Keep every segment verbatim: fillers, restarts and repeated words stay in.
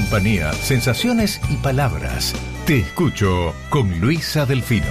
compañía, sensaciones y palabras. Te escucho con Luisa Delfino.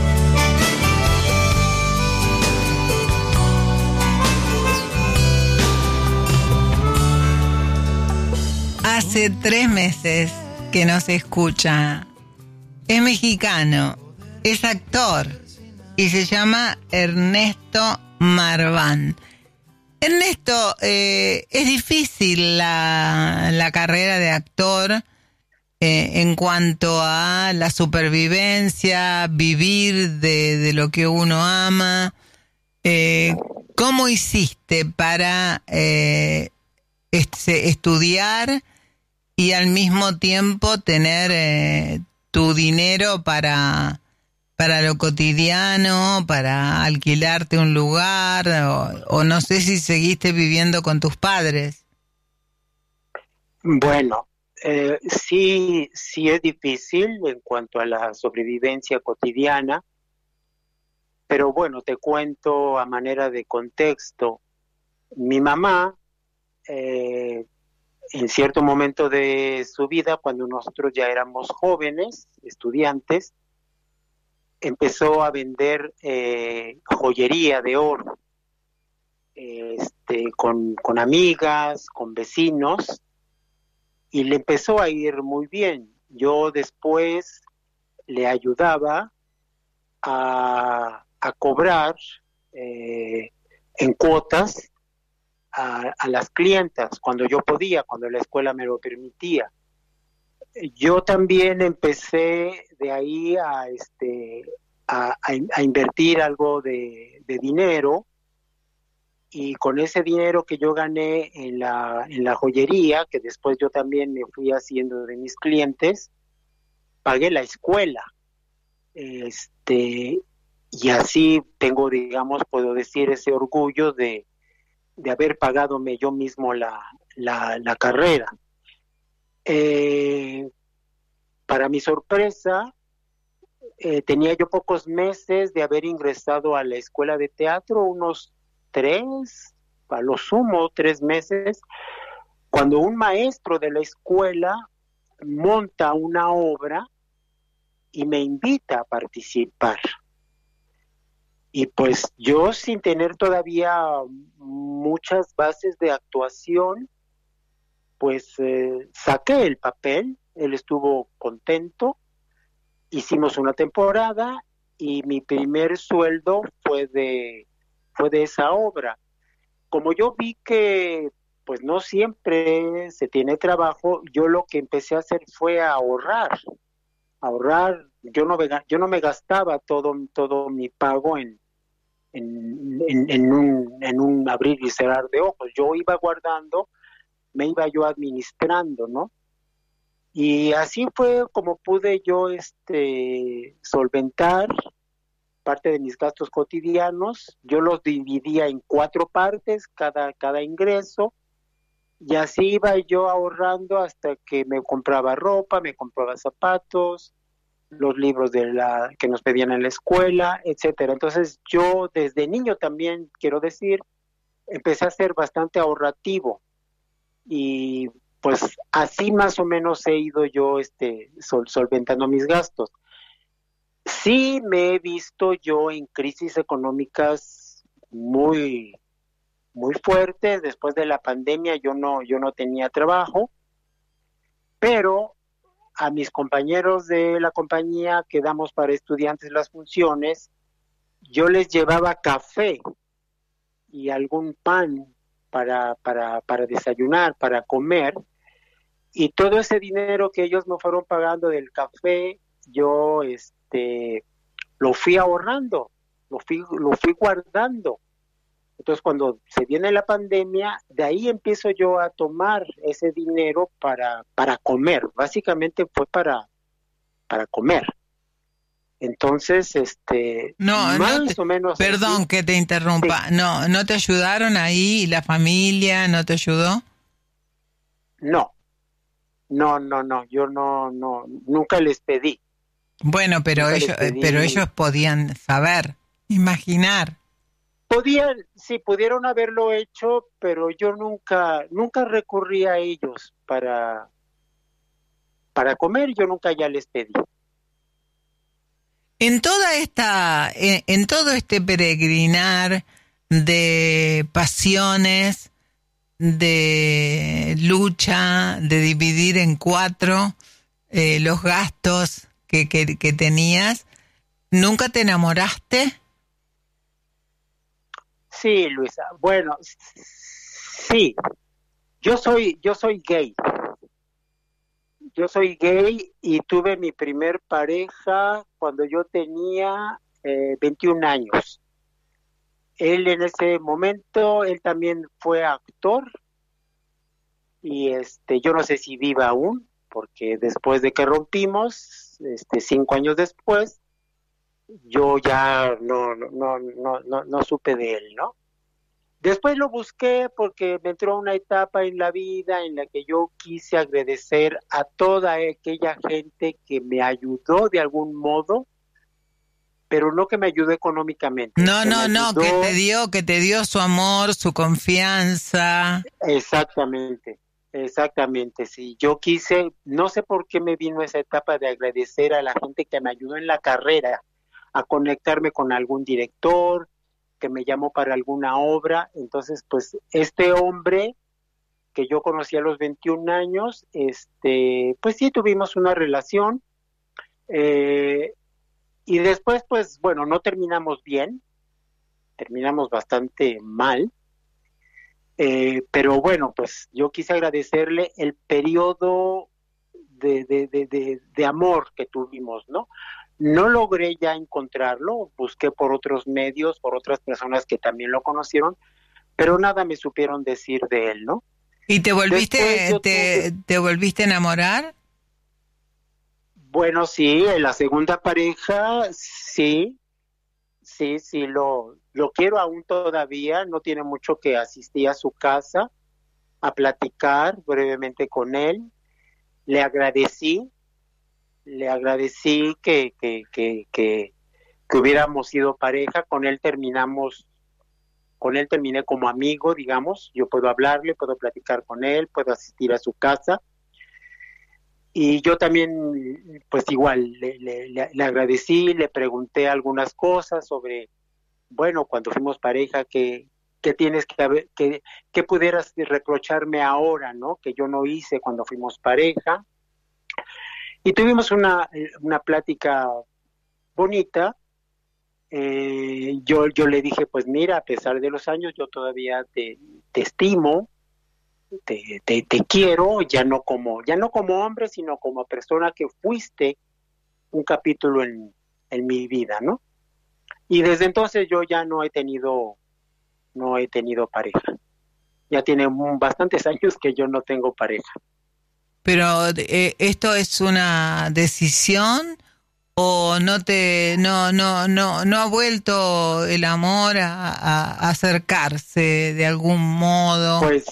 Hace tres meses que no se escucha. Es mexicano, es actor y se llama Ernesto Marván. Ernesto, eh, es difícil la, la carrera de actor eh, en cuanto a la supervivencia, vivir de, de lo que uno ama. Eh, ¿Cómo hiciste para eh, este, estudiar y al mismo tiempo tener eh, tu dinero para... para lo cotidiano, para alquilarte un lugar, o, o no sé si seguiste viviendo con tus padres? Bueno, eh, sí, sí es difícil en cuanto a la sobrevivencia cotidiana, pero bueno, te cuento a manera de contexto. Mi mamá, eh, en cierto momento de su vida, cuando nosotros ya éramos jóvenes, estudiantes, empezó a vender eh, joyería de oro, este, con, con amigas, con vecinos, y le empezó a ir muy bien. Yo después le ayudaba a, a cobrar eh, en cuotas a, a las clientas, cuando yo podía, cuando la escuela me lo permitía. Yo también empecé de ahí a este a, a, a invertir algo de, de dinero, y con ese dinero que yo gané en la en la joyería, que después yo también me fui haciendo de mis clientes, pagué la escuela. Este y así tengo, digamos, puedo decir, ese orgullo de, de haber pagadome yo mismo la, la, la carrera. Eh, para mi sorpresa, eh, tenía yo pocos meses de haber ingresado a la escuela de teatro, unos tres, a lo sumo tres meses, cuando un maestro de la escuela monta una obra y me invita a participar. Y pues yo, sin tener todavía muchas bases de actuación, pues eh, saqué el papel, él estuvo contento, hicimos una temporada y mi primer sueldo fue de, fue de esa obra. Como yo vi que pues no siempre se tiene trabajo, yo lo que empecé a hacer fue a ahorrar, ahorrar, yo no me, yo no me gastaba todo, todo mi pago en, en, en, en, un, en un abrir y cerrar de ojos, yo iba guardando, me iba yo administrando, ¿no? Y así fue como pude yo este solventar parte de mis gastos cotidianos. Yo los dividía en cuatro partes, cada, cada ingreso, y así iba yo ahorrando hasta que me compraba ropa, me compraba zapatos, los libros de la que nos pedían en la escuela, etcétera. Entonces yo desde niño también, quiero decir, empecé a ser bastante ahorrativo, y pues así más o menos he ido yo este sol, solventando mis gastos. Sí me he visto yo en crisis económicas muy muy fuertes. Después de la pandemia yo no yo no tenía trabajo, pero a mis compañeros de la compañía que damos para estudiantes las funciones, yo les llevaba café y algún pan para para para desayunar, para comer. Y todo ese dinero que ellos me fueron pagando del café, yo este lo fui ahorrando, lo fui, lo fui guardando. Entonces cuando se viene la pandemia, de ahí empiezo yo a tomar ese dinero para, para comer. Básicamente fue para, para comer. Entonces, este, no, más no te, o menos... Perdón así, que te interrumpa. Sí. No, ¿no te ayudaron ahí? ¿La familia no te ayudó? No. No, no, no, yo no, no, nunca les pedí. Bueno, pero nunca ellos, pedí. pero ellos podían saber, imaginar. Podían, sí, pudieron haberlo hecho, pero yo nunca, nunca recurrí a ellos para, para comer, yo nunca ya les pedí. En toda esta, en, en todo este peregrinar de pasiones, de lucha, de dividir en cuatro eh, los gastos que, que, que tenías, ¿nunca te enamoraste? Sí, Luisa. Bueno, sí. Yo soy, yo soy gay. Yo soy gay y tuve mi primer pareja cuando yo tenía eh, veintiún años. Él en ese momento, él también fue actor y este, yo no sé si viva aún, porque después de que rompimos, este, cinco años después, yo ya no, no, no, no, no, no supe de él, ¿no? Después lo busqué porque me entró una etapa en la vida en la que yo quise agradecer a toda aquella gente que me ayudó de algún modo, pero no que me ayudó económicamente. No, que no, me no, ayudó... que te dio, que te dio su amor, su confianza. Exactamente, exactamente, sí. Yo quise, no sé por qué me vino esa etapa de agradecer a la gente que me ayudó en la carrera, a conectarme con algún director, que me llamó para alguna obra. Entonces, pues, este hombre que yo conocí a los veintiún años, este, pues sí, tuvimos una relación, eh, y después, pues, bueno, no terminamos bien, terminamos bastante mal, eh, pero bueno, pues, yo quise agradecerle el periodo de, de, de, de, de amor que tuvimos, ¿no? No logré ya encontrarlo, busqué por otros medios, por otras personas que también lo conocieron, pero nada me supieron decir de él, ¿no? ¿Y te volviste, yo te, tuve, te volviste a enamorar? bueno, sí, en la segunda pareja, sí, sí, sí, lo, lo quiero aún todavía, no tiene mucho que asistí a su casa a platicar brevemente con él, le agradecí, le agradecí que, que, que, que, que hubiéramos sido pareja, con él terminamos, con él terminé como amigo, digamos, yo puedo hablarle, puedo platicar con él, puedo asistir a su casa, y yo también, pues igual, le, le, le agradecí, le pregunté algunas cosas sobre, bueno, cuando fuimos pareja, que que tienes que haber, que, que pudieras reprocharme ahora, ¿no? Que yo no hice cuando fuimos pareja. Y tuvimos una, una plática bonita. Eh, yo, yo le dije, pues mira, a pesar de los años, yo todavía te, te estimo, te, te, te quiero, ya no como, ya no como hombre, sino como persona que fuiste un capítulo en, en mi vida, ¿no? Y desde entonces yo ya no he tenido, no he tenido pareja. Ya tiene bastantes años que yo no tengo pareja. Pero eh, esto es una decisión o no te no no no no ha vuelto el amor a, a, a acercarse de algún modo. Pues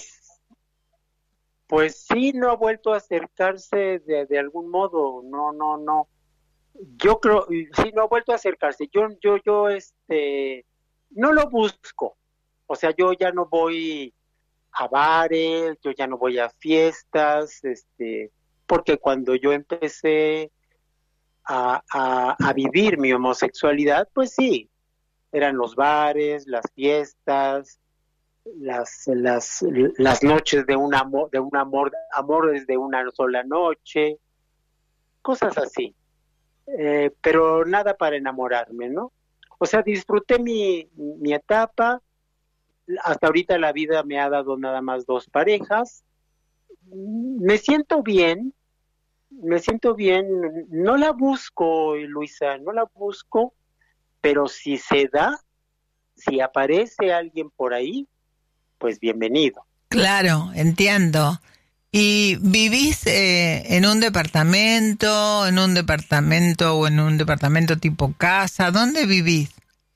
pues sí, no ha vuelto a acercarse de, de algún modo. No no no. Yo creo sí no ha vuelto a acercarse. Yo yo yo este no lo busco. O sea, yo ya no voy a bares, yo ya no voy a fiestas, este, porque cuando yo empecé a, a, a vivir mi homosexualidad, pues sí, eran los bares, las fiestas, las las las noches de un amor, de un amor, amores de una sola noche, cosas así, eh, pero nada para enamorarme, ¿no? O sea, disfruté mi, mi etapa. Hasta ahorita la vida me ha dado nada más dos parejas. Me siento bien, me siento bien. No la busco, Luisa, no la busco, pero si se da, si aparece alguien por ahí, pues bienvenido. Claro, entiendo. ¿Y vivís eh, en un departamento, en un departamento o en un departamento tipo casa? ¿Dónde vivís?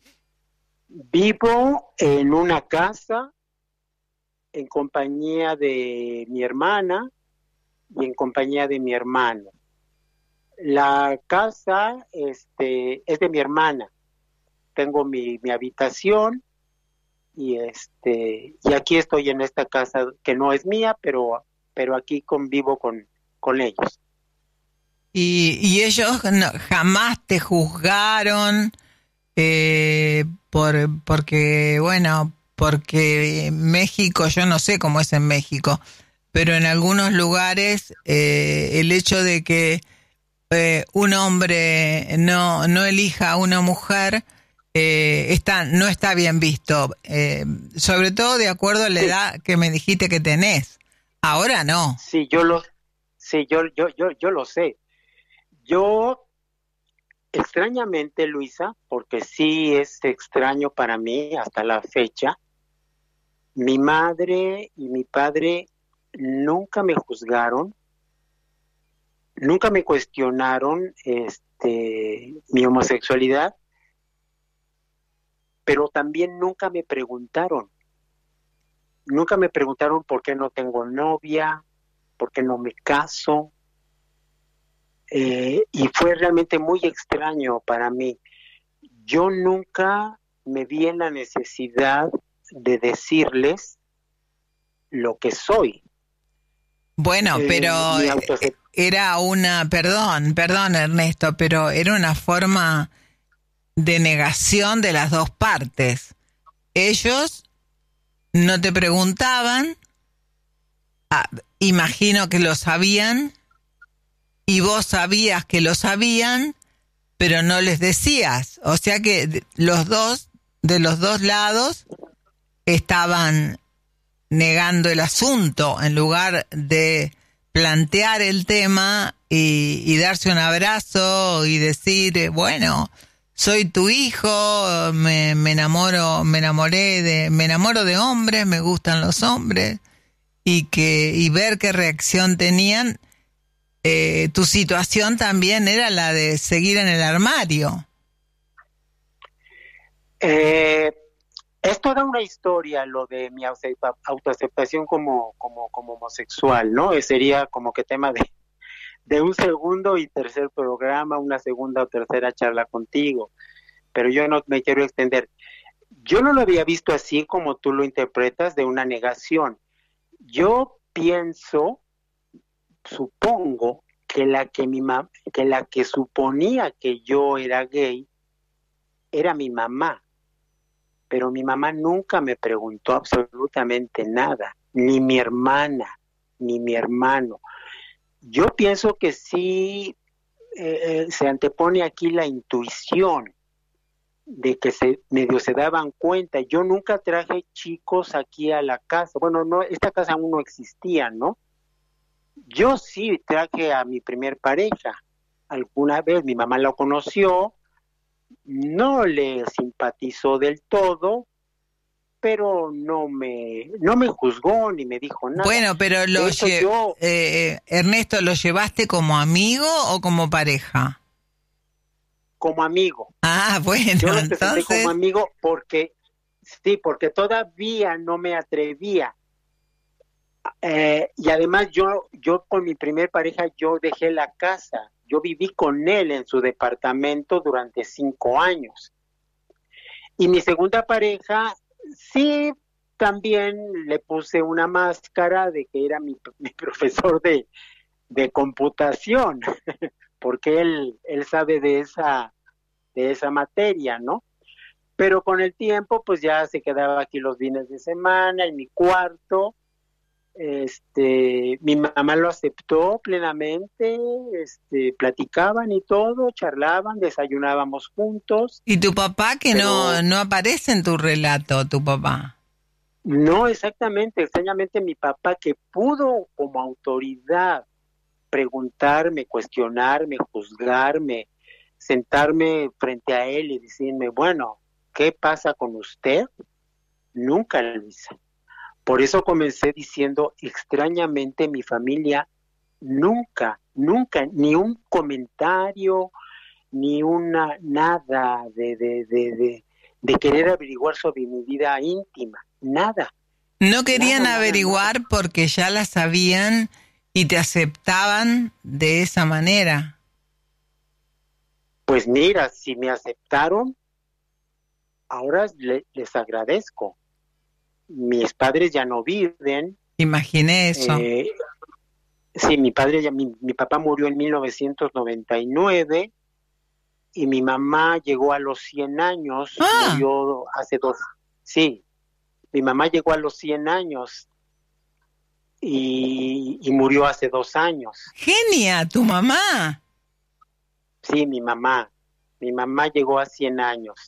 Vivo en una casa en compañía de mi hermana y en compañía de mi hermano. La casa este, es de mi hermana. Tengo mi, mi habitación y este y aquí estoy en esta casa que no es mía, pero pero aquí convivo con, con ellos. Y, y ellos no, jamás te juzgaron eh, por porque, bueno, porque México, yo no sé cómo es en México, pero en algunos lugares eh, el hecho de que eh, un hombre no, no elija a una mujer eh, está, no está bien visto, eh, sobre todo de acuerdo a la Sí. edad que me dijiste que tenés. Ahora no. Sí, yo lo, sí, yo, yo, yo, yo lo sé. Yo, extrañamente, Luisa, porque sí es extraño para mí hasta la fecha, mi madre y mi padre nunca me juzgaron, nunca me cuestionaron este, mi homosexualidad, pero también nunca me preguntaron, nunca me preguntaron por qué no tengo novia, por qué no me caso, eh, y fue realmente muy extraño para mí. Yo nunca me vi en la necesidad de decirles lo que soy. Bueno, Eh, pero mi eh, autoacept- era una, perdón, perdón Ernesto, pero era una forma de negación de las dos partes. Ellos no te preguntaban, ah, imagino que lo sabían, y vos sabías que lo sabían, pero no les decías. O sea que de- los dos, de los dos lados, estaban negando el asunto en lugar de plantear el tema y, y darse un abrazo y decir, eh, bueno, soy tu hijo, me, me enamoro, me enamoré de, me enamoro de hombres, me gustan los hombres, y que, y ver qué reacción tenían. Eh, tu situación también era la de seguir en el armario. eh, es toda una historia lo de mi auto- autoaceptación como, como, como homosexual, ¿no? Eh, Sería como que tema de, de un segundo y tercer programa, una segunda o tercera charla contigo, pero yo no me quiero extender. Yo no lo había visto así como tú lo interpretas, de una negación. Yo pienso, supongo, que la que mi ma- que la que suponía que yo era gay era mi mamá, pero mi mamá nunca me preguntó absolutamente nada, ni mi hermana, ni mi hermano. Yo pienso que sí eh, eh, se antepone aquí la intuición de que se medio se daban cuenta. Yo nunca traje chicos aquí a la casa. Bueno, no, esta casa aún no existía, ¿no? Yo sí traje a mi primer pareja. Alguna vez mi mamá lo conoció, no le simpatizó del todo, pero no me, no me juzgó ni me dijo nada. Bueno, pero lo De hecho, lle- yo, eh, Ernesto, ¿lo llevaste como amigo o como pareja? como amigo, Ah, bueno, yo lo presenté como entonces, amigo porque, sí, porque todavía no me atrevía. Eh, y además yo, yo con mi primer pareja, yo dejé la casa. Yo viví con él en su departamento durante cinco años. Y mi segunda pareja, sí, también le puse una máscara de que era mi, mi profesor de, de computación, porque él, él sabe de esa, de esa materia, ¿no? Pero con el tiempo, pues ya se quedaba aquí los fines de semana, en mi cuarto. Este, mi mamá lo aceptó plenamente, este, platicaban y todo, charlaban, desayunábamos juntos, ¿y tu papá que pero no, no aparece en tu relato, tu papá? no exactamente, extrañamente mi papá, que pudo como autoridad preguntarme, cuestionarme, juzgarme, sentarme frente a él y decirme, bueno, ¿qué pasa con usted? Nunca lo hizo. Por eso comencé diciendo, extrañamente mi familia nunca, nunca, ni un comentario, ni una, nada de, de, de, de, de querer averiguar sobre mi vida íntima, nada. No querían Nada, nada, averiguar nada. porque ya la sabían y te aceptaban de esa manera. Pues mira, si me aceptaron, ahora le, les agradezco. Mis padres ya no viven, Imaginé eso. eh, Sí, mi padre, ya, mi, mi papá murió en mil novecientos noventa y nueve y mi mamá llegó a los cien años, Ah, murió hace dos. Sí, mi mamá llegó a los cien años y, y murió hace dos años. genia, tu mamá. Sí, mi mamá. Mi mamá llegó a cien años.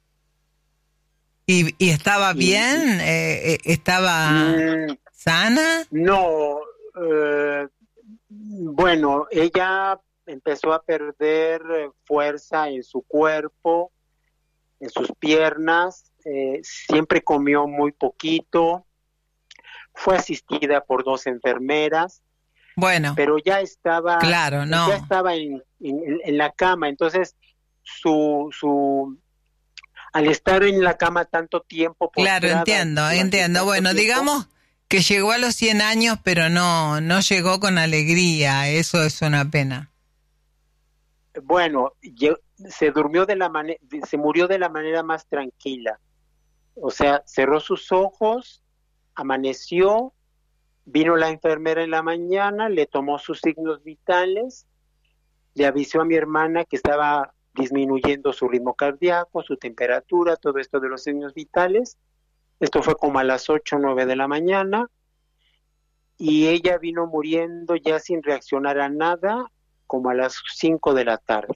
¿Y, y estaba Y, bien? Eh, eh, ¿Estaba mm, sana? no, eh, bueno, ella empezó a perder eh, fuerza en su cuerpo, en sus piernas, eh, siempre comió muy poquito, fue asistida por dos enfermeras, Bueno, pero ya estaba, claro, ya no. estaba en, en, en la cama, entonces su, su, al estar en la cama tanto tiempo Claro, postrada entiendo, durante entiendo. tanto Bueno, tiempo, digamos que llegó a los cien años, pero no, no llegó con alegría. Eso es una pena. bueno, ye- se durmió de la manera, se murió de la manera más tranquila. O sea, cerró sus ojos, amaneció, vino la enfermera en la mañana, le tomó sus signos vitales, le avisó a mi hermana que estaba disminuyendo su ritmo cardíaco, su temperatura, todo esto de los signos vitales. Esto fue como a las ocho o nueve de la mañana y ella vino muriendo ya sin reaccionar a nada como a las cinco de la tarde.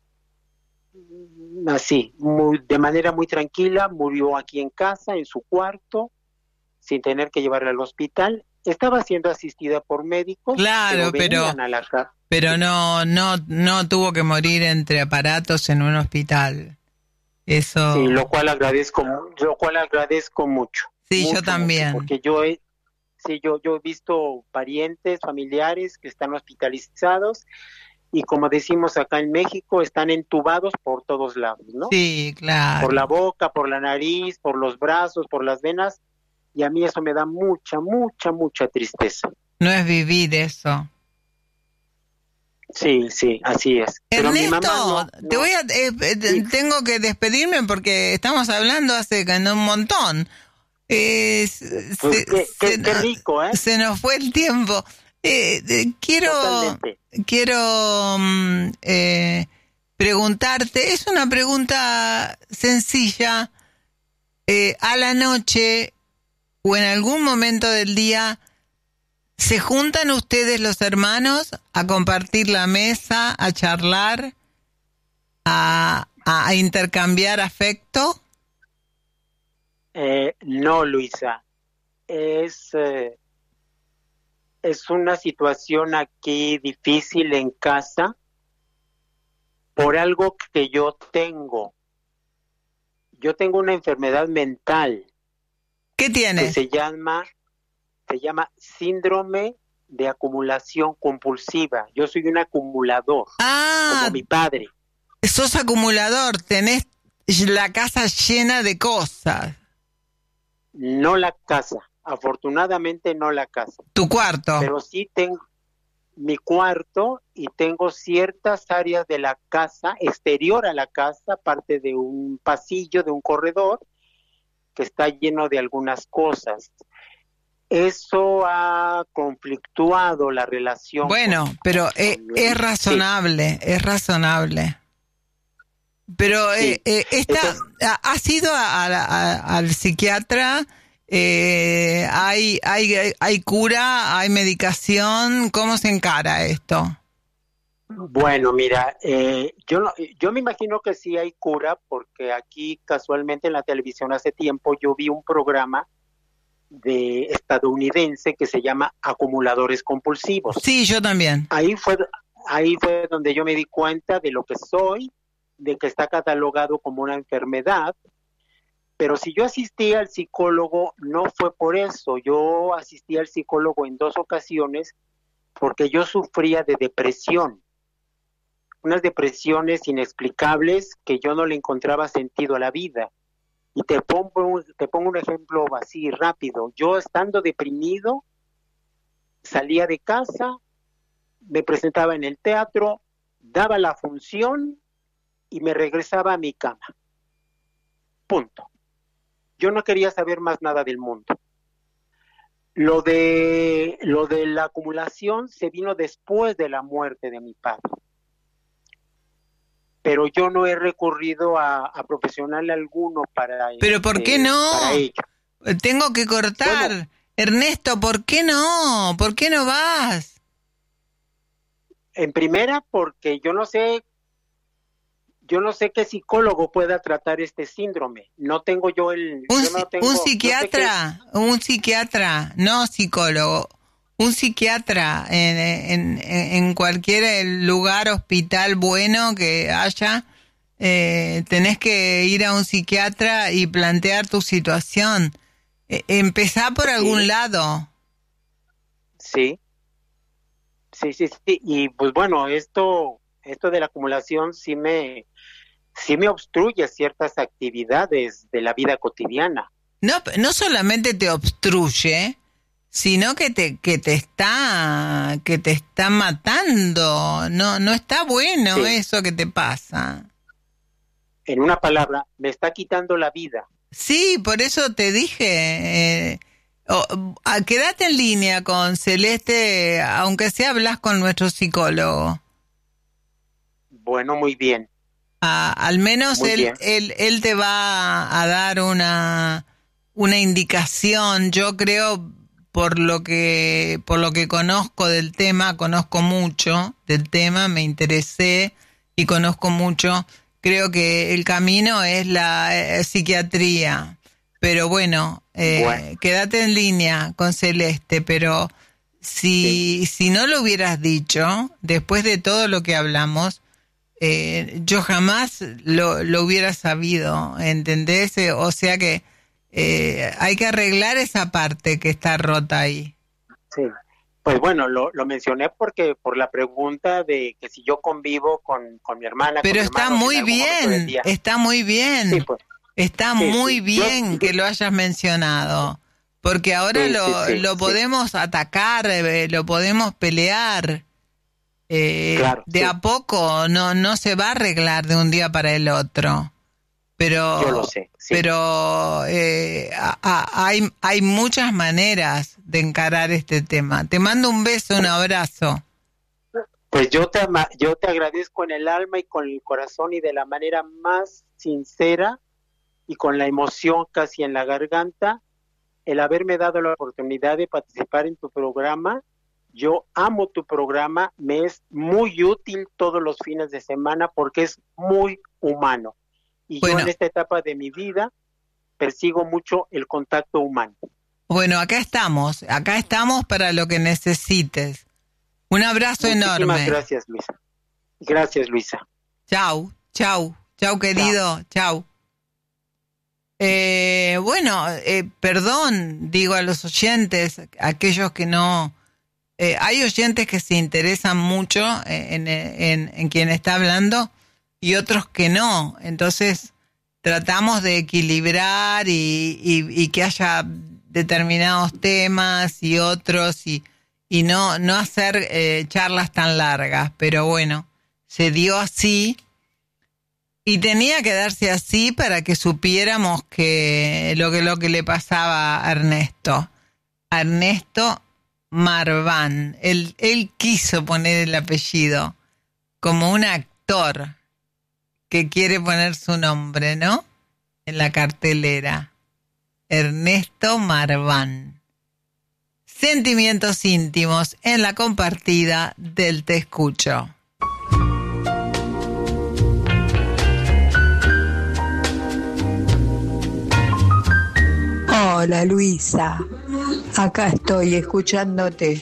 Así, muy, de manera muy tranquila, murió aquí en casa, en su cuarto, sin tener que llevarla al hospital. Estaba siendo asistida por médicos, pero Claro, pero, venían a la casa. pero no, no, no tuvo que morir entre aparatos en un hospital. Sí, Eso, lo cual agradezco, lo cual agradezco mucho, sí, yo mucho, mucho, también. porque yo he, sí, yo, yo he visto parientes, familiares que están hospitalizados y como decimos acá en México, están entubados por todos lados, ¿no? Sí, Por la claro. boca, por la nariz, por los brazos, por las venas, y a mí eso me da mucha, mucha, mucha tristeza. No es vivir eso. Sí, sí, así es. Pero mi mamá Ernesto, no, te voy no, a, eh, eh, sí, tengo que despedirme porque estamos hablando hace en un montón. Eh, pues se, qué, se, qué, qué rico, ¿eh? se nos fue el tiempo. Eh, eh, quiero, Totalmente. quiero mm, eh, preguntarte, es una pregunta sencilla. Eh, a la noche o en algún momento del día, ¿se juntan ustedes los hermanos a compartir la mesa, a charlar, a, a intercambiar afecto? Eh, no, Luisa, es, eh, es una situación aquí difícil en casa por algo que yo tengo. Yo tengo una enfermedad mental ¿Qué que tienes? se llama, se llama síndrome de acumulación compulsiva. Yo soy un acumulador, como Ah, mi padre. sos acumulador, tenés la casa llena de cosas. No la casa, afortunadamente no la casa, Tu cuarto. pero sí tengo mi cuarto y tengo ciertas áreas de la casa, exterior a la casa, parte de un pasillo, de un corredor, que está lleno de algunas cosas. Eso ha conflictuado la relación con, Bueno, con, pero eh, con mi es hermano. Sí, razonable, es razonable. Pero eh, sí. eh, esta, Entonces, ha- ¿has ido a- a- a- al psiquiatra? Eh, ¿hay, hay, hay cura? ¿Hay medicación? ¿Cómo se encara esto? bueno, mira, eh, yo, no- yo me imagino que sí hay cura, porque aquí casualmente en la televisión hace tiempo yo vi un programa de estadounidense que se llama Acumuladores Compulsivos. Sí, yo también. Ahí fue, ahí fue donde yo me di cuenta de lo que soy, de que está catalogado como una enfermedad, pero si yo asistí al psicólogo no fue por eso, yo asistí al psicólogo en dos ocasiones porque yo sufría de depresión, unas depresiones inexplicables que yo no le encontraba sentido a la vida. Y te pongo, un, te pongo un ejemplo así rápido. Yo estando deprimido, salía de casa, me presentaba en el teatro, daba la función y me regresaba a mi cama. Punto. Yo no quería saber más nada del mundo. Lo de, lo de la acumulación se vino después de la muerte de mi padre. Pero yo no he recurrido a, a profesional alguno para ¿Pero por qué no? Para ello. Tengo que cortar. Bueno, Ernesto, ¿por qué no? ¿Por qué no vas? En primera, porque yo no sé, yo no sé qué psicólogo pueda tratar este síndrome. No tengo yo el... Un, yo no tengo, un psiquiatra, no sé qué... un psiquiatra, no psicólogo. Un psiquiatra en, en, en cualquier lugar, hospital bueno que haya, eh, tenés que ir a un psiquiatra y plantear tu situación. Eh, empezá por algún sí. lado. Sí. Sí, sí, sí. Y pues bueno, esto, esto de la acumulación sí me, sí me obstruye ciertas actividades de la vida cotidiana. No, no solamente te obstruye, sino que te que te está que te está matando. No no está bueno sí. Eso que te pasa. En una palabra, me está quitando la vida. Sí, por eso te dije, eh, oh, quédate en línea con Celeste, aunque sea hablas con nuestro psicólogo. Bueno, muy bien. Ah, al menos muy él, bien. él él te va a dar una una indicación. Yo creo, por lo que por lo que conozco del tema, conozco mucho del tema, me interesé y conozco mucho. Creo que el camino es la eh, psiquiatría, pero bueno, eh, bueno, quédate en línea con Celeste, pero si, sí. si no lo hubieras dicho, después de todo lo que hablamos, eh, yo jamás lo, lo hubiera sabido, ¿entendés? O sea que eh, hay que arreglar esa parte que está rota ahí. Sí. Pues bueno, lo, lo mencioné porque por la pregunta de que si yo convivo con, con mi hermana. Pero con está mi hermano, muy bien, está muy bien, sí, pues. está sí, muy sí. bien yo, que lo hayas mencionado, porque ahora sí, lo, sí, sí, lo podemos sí. atacar, lo podemos pelear, eh, claro, de sí. a poco, no, no se va a arreglar de un día para el otro. Pero, yo lo sé, sí. pero eh, a, a, hay, hay muchas maneras de encarar este tema. Te mando un beso, un abrazo. Pues yo te, yo te agradezco en el alma y con el corazón y de la manera más sincera y con la emoción casi en la garganta, el haberme dado la oportunidad de participar en tu programa. Yo amo tu programa, me es muy útil todos los fines de semana porque es muy humano. Y bueno, yo en esta etapa de mi vida persigo mucho el contacto humano. Bueno, acá estamos, acá estamos para lo que necesites. Un abrazo Muchísimas enorme. Muchísimas gracias, Luisa. Gracias, Luisa. Chau, chau, chau, querido, chau. Eh, bueno, eh, perdón, digo a los oyentes, aquellos que no... Eh, hay oyentes que se interesan mucho en, en, en quien está hablando y otros que no. Entonces tratamos de equilibrar y, y, y que haya determinados temas y otros y, y no, no hacer eh, charlas tan largas. Pero bueno, se dio así y tenía que darse así para que supiéramos que lo que, lo que le pasaba a Ernesto. A Ernesto Marván. Él, él quiso poner el apellido como un actor que quiere poner su nombre, ¿no? En la cartelera. Ernesto Marván. Sentimientos íntimos en la compartida del Te Escucho. Hola Luisa, acá estoy escuchándote.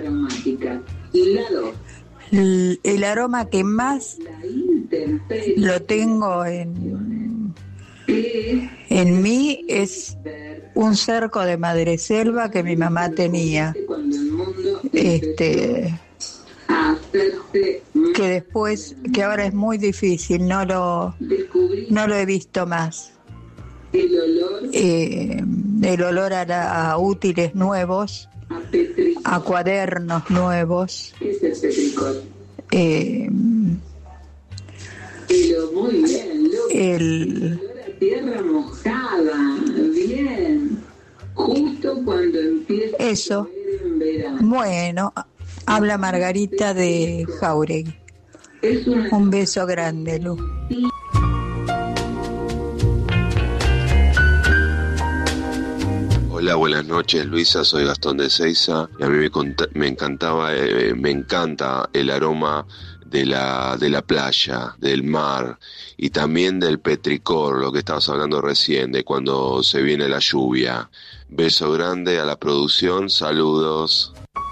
El, el aroma que más lo tengo en, en mí es un cerco de madreselva que mi mamá tenía, este, que después, que ahora es muy difícil, no lo, no lo he visto más. Eh, el olor a, la, a útiles nuevos, a cuadernos nuevos, eh, el tierra mojada, bien. Justo cuando empieza eso. Bueno, habla Margarita de Jauregui. Un beso grande, Lu. Hola, buenas noches, Luisa, soy Gastón de Seiza y a mí me, cont- me encantaba, eh, me encanta el aroma de la, de la playa, del mar y también del petricor, lo que estabas hablando recién, de cuando se viene la lluvia. Beso grande a la producción, saludos.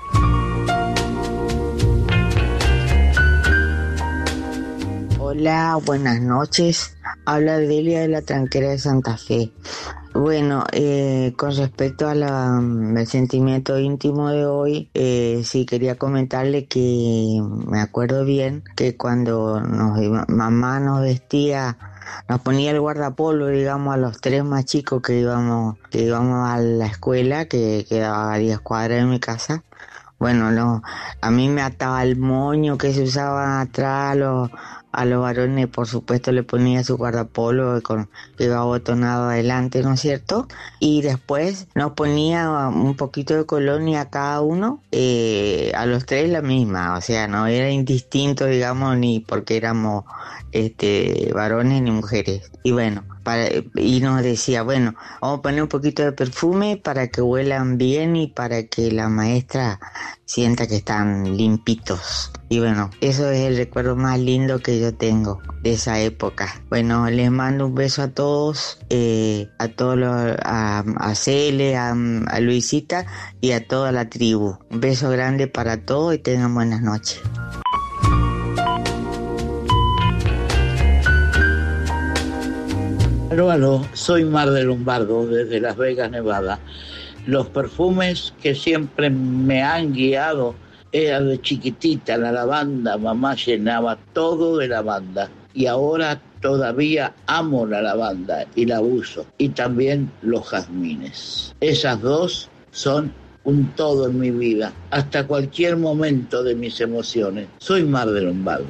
Hola, buenas noches. Habla Delia de la Tranquera de Santa Fe. Bueno, eh, con respecto al um, sentimiento íntimo de hoy, eh, sí quería comentarle que me acuerdo bien que cuando nos iba, mamá nos vestía, nos ponía el guardapolvo, digamos, a los tres más chicos que íbamos, que íbamos a la escuela, que quedaba a diez cuadras de mi casa. Bueno, no, a mí me ataba el moño que se usaba atrás, a los, a los varones, por supuesto, le ponía su guardapolvo con, que iba abotonado adelante, ¿no es cierto? Y después nos ponía un poquito de colonia a cada uno, eh, a los tres la misma, o sea, no era indistinto, digamos, ni porque éramos este varones ni mujeres. Y bueno, para, y nos decía, bueno, vamos a poner un poquito de perfume para que huelan bien y para que la maestra sienta que están limpitos. Y bueno, eso es el recuerdo más lindo que yo tengo de esa época. Bueno, les mando un beso a todos, eh, a todos los, a, a Cele, a, a Luisita y a toda la tribu. Un beso grande para todos y tengan buenas noches. Aló, aló, soy Mar de Lombardo, desde Las Vegas, Nevada. Los perfumes que siempre me han guiado era de chiquitita, la lavanda. Mamá llenaba todo de lavanda. Y ahora todavía amo la lavanda y la uso. Y también los jazmines. Esas dos son un todo en mi vida, hasta cualquier momento de mis emociones. Soy Mar de Lombardo.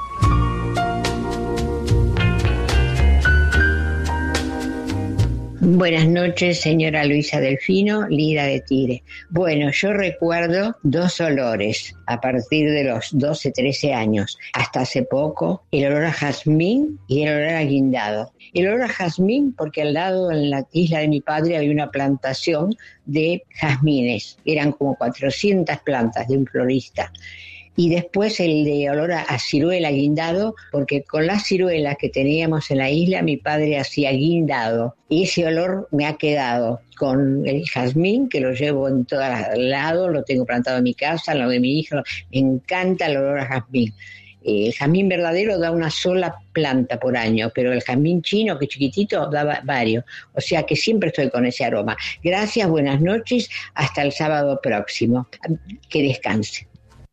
Buenas noches, señora Luisa Delfino, Lira de Tigre. Bueno, yo recuerdo dos olores a partir de los doce, trece años. Hasta hace poco, el olor a jazmín y el olor a guindado. El olor a jazmín porque al lado, en la isla de mi padre, había una plantación de jazmines. Eran como cuatrocientas plantas de un florista. Y después el de olor a, a ciruela, guindado, porque con las ciruelas que teníamos en la isla, mi padre hacía guindado. Y ese olor me ha quedado con el jazmín, que lo llevo en todos lados, lo tengo plantado en mi casa, en lo de mi hija. Me encanta el olor a jazmín. El jazmín verdadero da una sola planta por año, pero el jazmín chino, que es chiquitito, da varios. O sea que siempre estoy con ese aroma. Gracias, buenas noches, hasta el sábado próximo. Que descanse.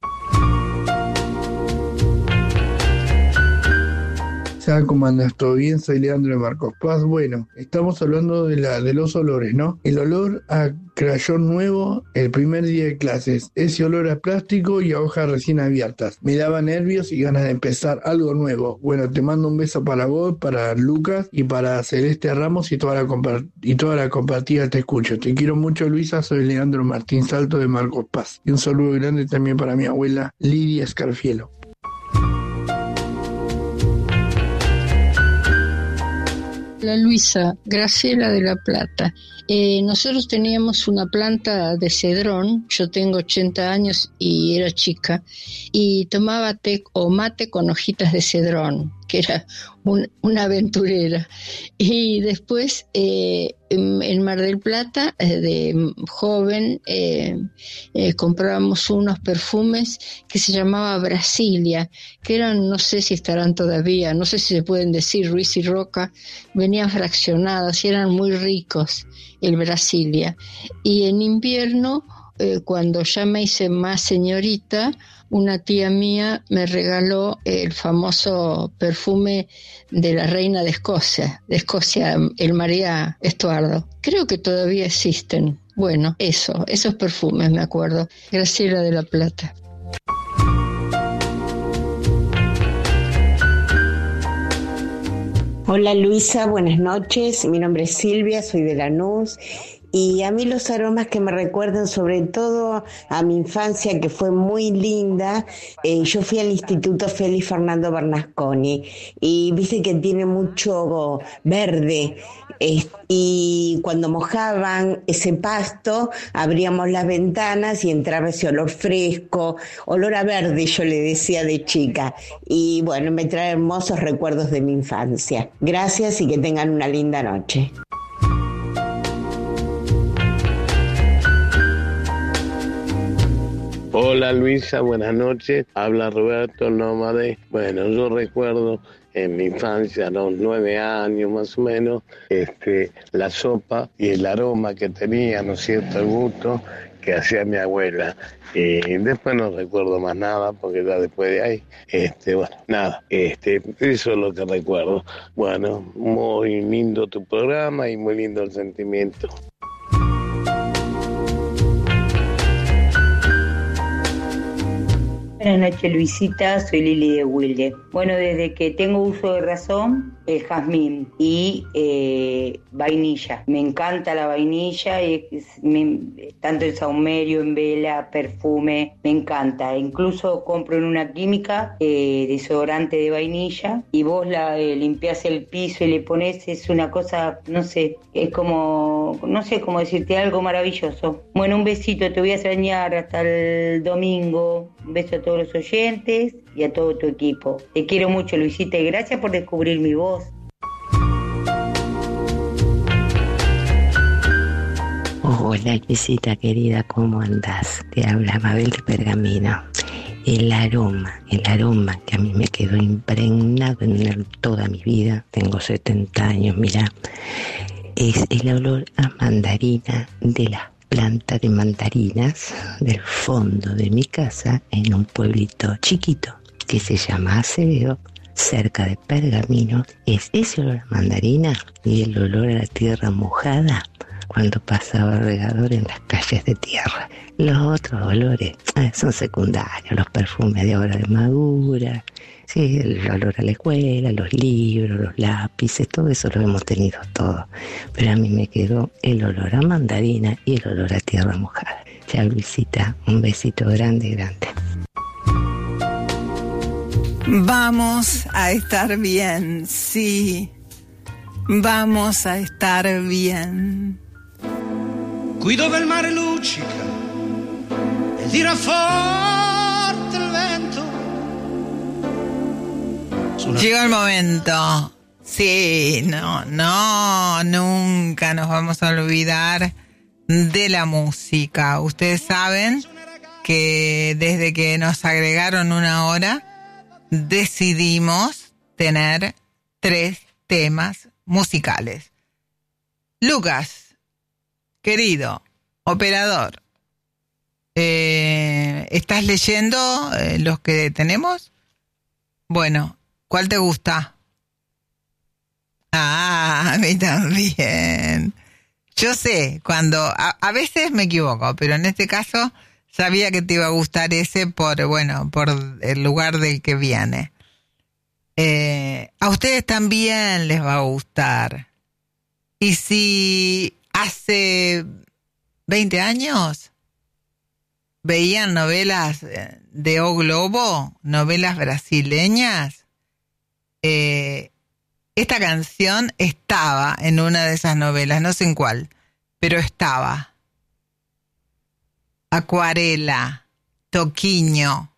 ¿Cómo andas? ¿Todo bien? Soy Leandro de Marcos Paz. Bueno, estamos hablando de, la, de los olores, ¿no? El olor a crayón nuevo el primer día de clases. Ese olor a plástico y a hojas recién abiertas. Me daba nervios y ganas de empezar algo nuevo. Bueno, te mando un beso para vos, para Lucas y para Celeste Ramos y toda la, compart- y toda la compartida Te Escucho. Te quiero mucho, Luisa. Soy Leandro Martín Salto de Marcos Paz. Y un saludo grande también para mi abuela Lidia Escarfielo. La Luisa, Graciela de la Plata. Eh, nosotros teníamos una planta de cedrón, yo tengo ochenta años y era chica, y tomaba té o mate con hojitas de cedrón, que era un, una aventurera. Y después eh, en, en Mar del Plata, eh, de joven, eh, eh, comprábamos unos perfumes que se llamaba Brasilia, que eran, no sé si estarán todavía, no sé si se pueden decir Ruiz y Roca, venían fraccionados y eran muy ricos, el Brasilia. Y en invierno, eh, cuando ya me hice más señorita, una tía mía me regaló el famoso perfume de la reina de Escocia, de Escocia, el María Estuardo. Creo que todavía existen. Bueno, eso, esos perfumes me acuerdo. Graciela de la Plata. Hola Luisa, buenas noches. Mi nombre es Silvia, soy de Lanús Y a mí los aromas que me recuerdan sobre todo a mi infancia, que fue muy linda, eh, yo fui al Instituto Félix Fernando Bernasconi y viste que tiene mucho verde, eh, y cuando mojaban ese pasto abríamos las ventanas y entraba ese olor fresco, olor a verde, yo le decía de chica, y bueno, me trae hermosos recuerdos de mi infancia. Gracias y que tengan una linda noche. Hola Luisa, buenas noches. Habla Roberto Nómade. Bueno, yo recuerdo en mi infancia, a los nueve años más o menos, este, la sopa y el aroma que tenía, ¿no es cierto?, el gusto que hacía mi abuela. Y después no recuerdo más nada, porque ya después de ahí, este, bueno, nada, este, eso es lo que recuerdo. Bueno, muy lindo tu programa y muy lindo el sentimiento. Buenas noches, Luisita, soy Lili de Wilde. Bueno, desde que tengo uso de razón, el jazmín y eh, vainilla. Me encanta la vainilla, y es, me, tanto el saumerio, en vela, perfume, me encanta. Incluso compro en una química eh, desodorante de vainilla y vos la eh, limpiás el piso y le pones, es una cosa, no sé, es como, no sé cómo decirte, algo maravilloso. Bueno, un besito, te voy a extrañar hasta el domingo. Un beso a todos los oyentes y a todo tu equipo. Te quiero mucho, Luisita, y gracias por descubrir mi voz. Hola, Luisita querida, ¿cómo andás? Te habla Mabel de Pergamino. El aroma, el aroma que a mí me quedó impregnado en toda mi vida, tengo setenta años, mirá, es el olor a mandarina de las planta de mandarinas del fondo de mi casa en un pueblito chiquito que se llama Acevedo, cerca de Pergamino. Es ese olor a mandarina y el olor a la tierra mojada cuando pasaba el regador en las calles de tierra. Los otros olores eh, son secundarios, los perfumes de hora de madura, sí, el olor a la escuela, los libros, los lápices, todo eso lo hemos tenido todo. Pero a mí me quedó el olor a mandarina y el olor a tierra mojada. Ya, Luisita, un besito grande, grande. Vamos a estar bien, sí. Vamos a estar bien. Qui dove il mare luccica e tira forte il vento. Llegó el momento. Sí, no, no, nunca nos vamos a olvidar de la música. Ustedes saben que desde que nos agregaron una hora, decidimos tener tres temas musicales. Lucas, querido operador, eh, ¿estás leyendo eh, los que tenemos? Bueno, ¿cuál te gusta? Ah, a mí también. Yo sé, cuando a, a veces me equivoco, pero en este caso sabía que te iba a gustar ese por, bueno, por el lugar del que viene. Eh, a ustedes también les va a gustar. Y si hace veinte años veían novelas de O Globo, novelas brasileñas, eh, esta canción estaba en una de esas novelas, no sé en cuál, pero estaba. Acuarela, Toquinho,